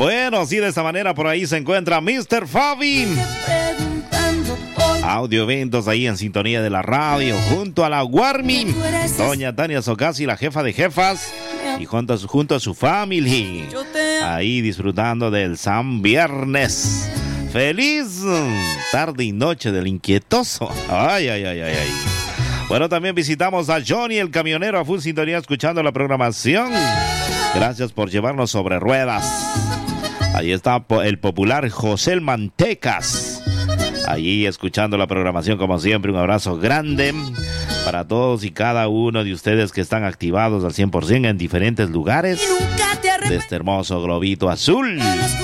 Bueno, sí, de esta manera por ahí se encuentra Mr. Fabi. Audio eventos ahí en sintonía de la radio, junto a la Warmi, doña Tania Socasi, la jefa de jefas, y junto a su familia, ahí disfrutando del San Viernes. Feliz tarde y noche del inquietoso. Ay, ay, ay, ay, ay. Bueno, también visitamos a Johnny, el camionero, a full sintonía, escuchando la programación. Gracias por llevarnos sobre ruedas. Ahí está el popular José el Mantecas, allí escuchando la programación como siempre. Un abrazo grande para todos y cada uno de ustedes que están activados al 100% en diferentes lugares de este hermoso globito azul.